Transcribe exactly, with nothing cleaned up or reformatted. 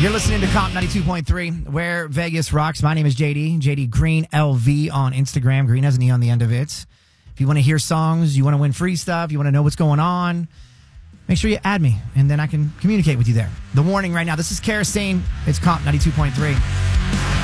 You're listening to Comp ninety-two point three, where Vegas rocks. My name is J D, J D Green L V on Instagram. Green has an E on the end of it. If you want to hear songs, you want to win free stuff, you want to know what's going on, make sure you add me, and then I can communicate with you there. The warning right now, this is Kerosene. It's Comp ninety-two point three.